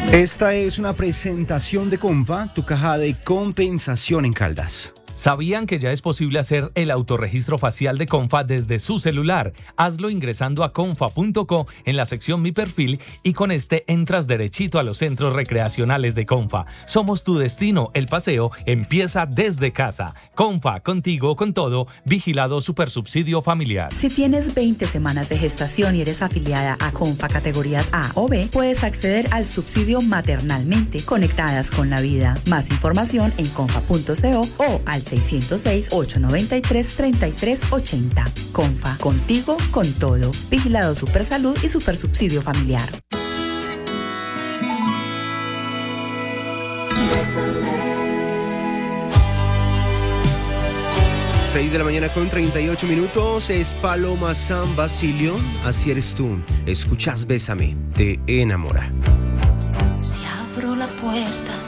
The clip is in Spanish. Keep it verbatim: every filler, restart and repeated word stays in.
Esta es una presentación de Comfa, tu caja de compensación en Caldas. ¿Sabían que ya es posible hacer el autorregistro facial de Comfa desde su celular? Hazlo ingresando a comfa punto co en la sección Mi Perfil y con este entras derechito a los centros recreacionales de Comfa. Somos tu destino, el paseo empieza desde casa. Comfa, contigo con todo, vigilado Supersubsidio Familiar. Si tienes veinte semanas de gestación y eres afiliada a Comfa categorías A o B, puedes acceder al subsidio maternalmente conectadas con la vida. Más información en comfa punto co o al seiscientos seis, ochocientos noventa y tres, treinta y tres ochenta. Comfa, contigo con todo. Vigilado Supersalud y Supersubsidio Familiar. seis de la mañana con treinta y ocho minutos. Es Paloma San Basilio. Así eres tú. Escuchas Bésame, te enamora. Si abro la puerta